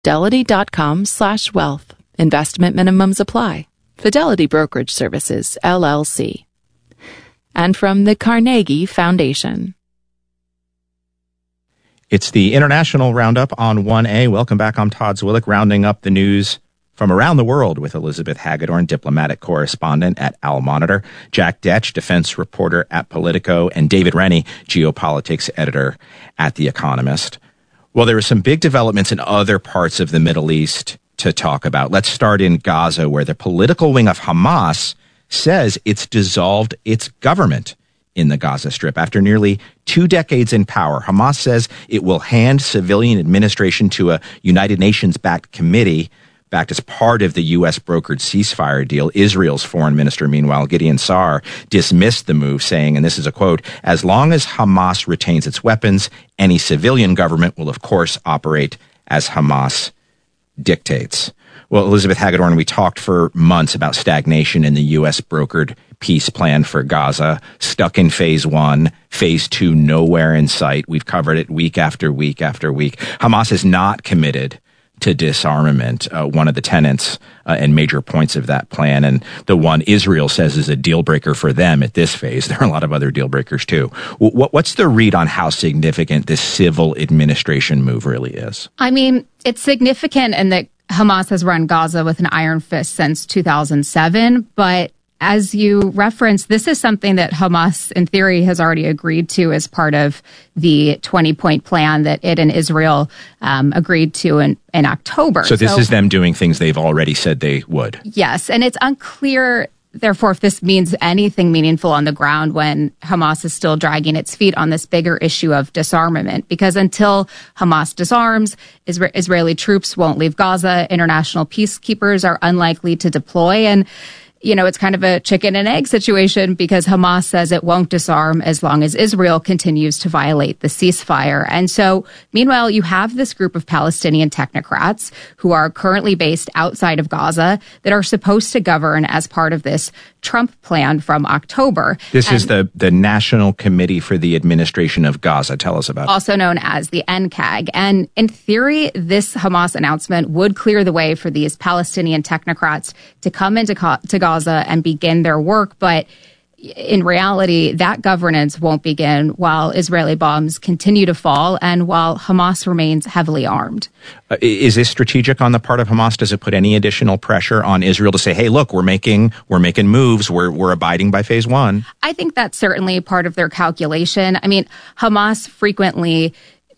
Fidelity.com/wealth. Investment minimums apply. Fidelity Brokerage Services, LLC. And from the Carnegie Foundation. It's the International Roundup on 1A. Welcome back. I'm Todd Zwillich, rounding up the news from around the world with Elizabeth Hagedorn, diplomatic correspondent at Al Monitor, Jack Detch, defense reporter at Politico, and David Rennie, geopolitics editor at The Economist. Well, there are some big developments in other parts of the Middle East to talk about. Let's start in Gaza, where the political wing of Hamas says it's dissolved its government in the Gaza Strip. After nearly 2 decades in power, Hamas says it will hand civilian administration to a United Nations-backed committee backed as part of the U.S. brokered ceasefire deal. Israel's foreign minister, meanwhile, Gideon Saar, dismissed the move, saying, and this is a quote, "As long as Hamas retains its weapons, any civilian government will, of course, operate as Hamas dictates." Well, Elizabeth Hagedorn, we talked for months about stagnation in the U.S. brokered peace plan for Gaza, stuck in phase 1, phase 2, nowhere in sight. We've covered it week after week after week. Hamas is not committed to disarmament, one of the tenets and major points of that plan, and the one Israel says is a deal breaker for them at this phase. There are a lot of other deal breakers too. What's the read on how significant this civil administration move really is? I mean, it's significant in that Hamas has run Gaza with an iron fist since 2007, but as you referenced, this is something that Hamas, in theory, has already agreed to as part of the 20-point plan that it and Israel agreed to in October. So this is them doing things they've already said they would. Yes, and it's unclear, therefore, if this means anything meaningful on the ground when Hamas is still dragging its feet on this bigger issue of disarmament. Because until Hamas disarms, Israeli troops won't leave Gaza. International peacekeepers are unlikely to deploy. And you know, it's kind of a chicken and egg situation because Hamas says it won't disarm as long as Israel continues to violate the ceasefire. And so, meanwhile, you have this group of Palestinian technocrats who are currently based outside of Gaza that are supposed to govern as part of this Trump plan from October. This is the National Committee for the Administration of Gaza. Tell us about it. Also known as the NCAG. And in theory, this Hamas announcement would clear the way for these Palestinian technocrats to come into Gaza and begin their work. But in reality, that governance won't begin while Israeli bombs continue to fall and while Hamas remains heavily armed. Is this strategic on the part of Hamas? Does it put any additional pressure on Israel to say, hey, look, we're making moves. We're abiding by phase 1? I think that's certainly part of their calculation. I mean, Hamas frequently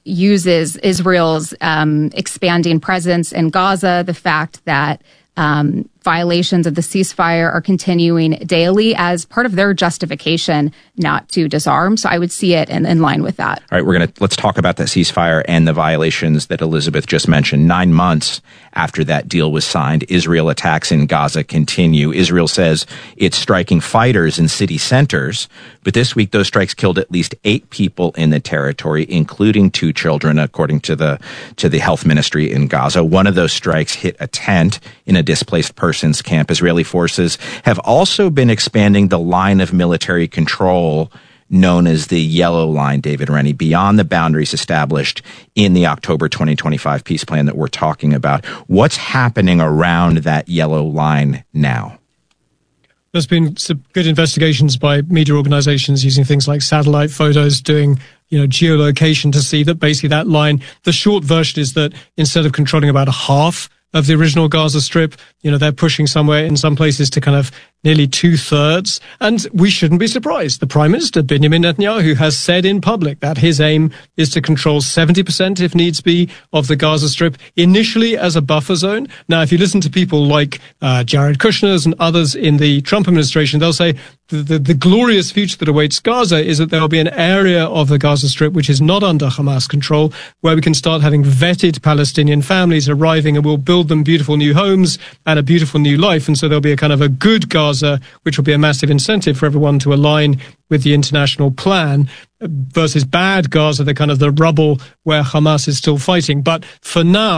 uses Israel's expanding presence in Gaza, the fact that violations of the ceasefire are continuing daily as part of their justification not to disarm. So I would see it in line with that. All right, let's talk about that ceasefire and the violations that Elizabeth just mentioned. 9 months after that deal was signed, Israel attacks in Gaza continue. Israel says it's striking fighters in city centers, but this week those strikes killed at least 8 people in the territory, including 2 children, according to the health ministry in Gaza. One of those strikes hit a tent in a displaced person's camp. Israeli forces have also been expanding the line of military control known as the Yellow Line, David Rennie, beyond the boundaries established in the October 2025 peace plan that we're talking about. What's happening around that Yellow Line now? There's been some good investigations by media organizations using things like satellite photos, doing geolocation to see that basically that line, the short version is that instead of controlling about half of the original Gaza Strip, they're pushing somewhere in some places to kind of nearly 2/3. And we shouldn't be surprised. The Prime Minister, Benjamin Netanyahu, has said in public that his aim is to control 70%, if needs be, of the Gaza Strip, initially as a buffer zone. Now, if you listen to people like Jared Kushner and others in the Trump administration, they'll say the glorious future that awaits Gaza is that there will be an area of the Gaza Strip which is not under Hamas control, where we can start having vetted Palestinian families arriving and we'll build them beautiful new homes and a beautiful new life. And so there'll be a kind of a good Gaza, which will be a massive incentive for everyone to align with the international plan, versus bad Gaza, the kind of the rubble where Hamas is still fighting. But for now,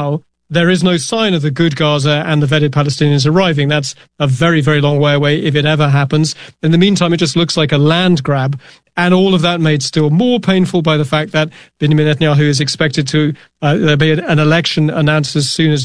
there is no sign of the good Gaza and the vetted Palestinians arriving. That's a very, very long way away if it ever happens. In the meantime, it just looks like a land grab. And all of that made still more painful by the fact that Benjamin Netanyahu is expected to, there'll be an election announced as soon as